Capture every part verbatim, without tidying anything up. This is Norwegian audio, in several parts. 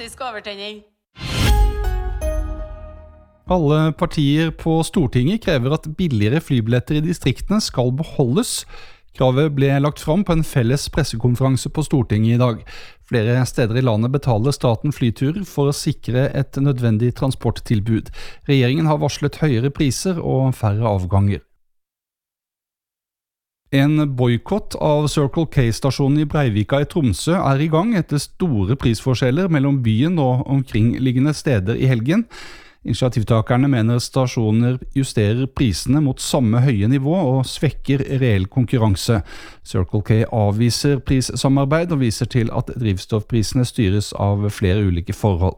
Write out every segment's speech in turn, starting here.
klassisk overtenning. Alle partier på Stortinget krever at billigere flybilletter i distriktene skal beholdes. Kravet ble lagt fram på en felles pressekonferanse på Stortinget i dag. Flere steder i landet betaler staten flyturer for å sikre et nødvendig transporttilbud. Regjeringen har varslet høyere priser og færre avganger. En boykott av Circle K-stasjonen i Breivika i Tromsø er i gang etter store prisforskjeller mellom byen og omkringliggende steder i helgen. Initiativtakerne mener stasjoner justerer prisene mot samme høye nivå og svekker reell konkurranse. Circle K avviser prissamarbeid og viser til at drivstoffprisene styres av flere ulike forhold.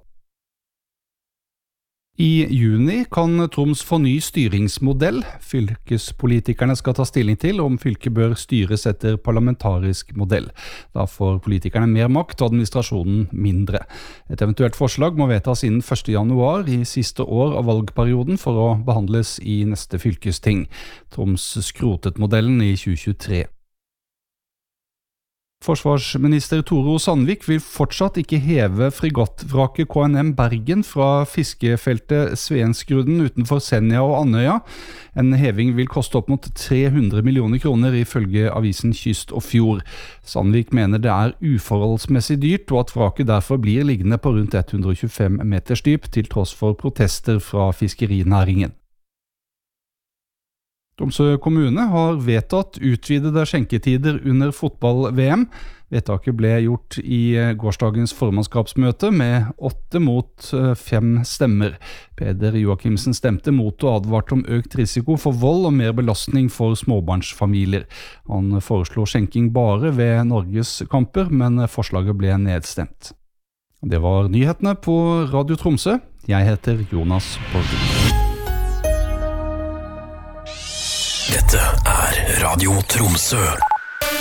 I juni kan Troms få ny styringsmodell. Fylkespolitikerne skal ta stilling til om fylket bør styres etter parlamentarisk modell. Da får politikerne mer makt og administrasjonen mindre. Et eventuelt forslag må vedtas innen første januar i siste år av valgperioden for å behandles i neste fylkesting. Troms skrotet modellen i tjue tjuetre. Forsvarsminister Tore Sandvik vil fortsatt ikke heve fregattvraket K N M Bergen fra fiskefeltet Svensgrudden utenfor Senja og Andøya. En heving vil koste opp mot tre hundre millioner kroner ifølge avisen Kyst og Fjord. Sandvik mener det er uforholdsmessig dyrt og at vraket derfor blir liggende på rundt hundre og tjuefem meters dyp til tross for protester fra fiskerinæringen. Tromsø kommune har vedtatt utvidede skjenketider under fotball-V M. Vedtaket ble gjort i gårsdagens formannskapsmøte med åtte mot fem stemmer. Peder Joakimsen stemte mot og advarte om økt risiko for vold og mer belastning for småbarnsfamilier. Han foreslo skjenking bare ved Norges kamper, men forslaget ble nedstemt. Det var nyhetene på Radio Tromsø. Jeg heter Jonas Borgen. Dette er Radio Tromsø.